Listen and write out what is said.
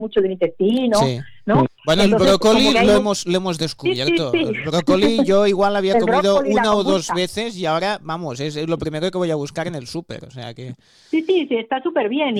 mucho del intestino, Sí. ¿no? Bueno, Entonces, el brócoli como que hay lo hemos descubierto. Sí, sí, sí. El brócoli yo igual había El comido brócoli, la una o dos kombucha. veces y ahora, vamos, es lo primero que voy a buscar en el súper. O sea que... Sí, está súper bien.